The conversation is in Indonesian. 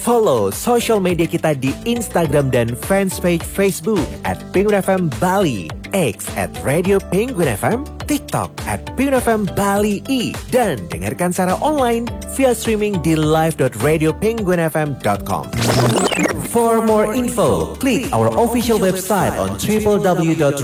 Follow social media kita di Instagram dan fanspage Facebook @penguin_fm Bali, X @Radio Penguin FM, TikTok @penguin_fm Bali I, dan dengarkan secara online via streaming di live.radiopenguinfm.com. For more info, klik our official website on www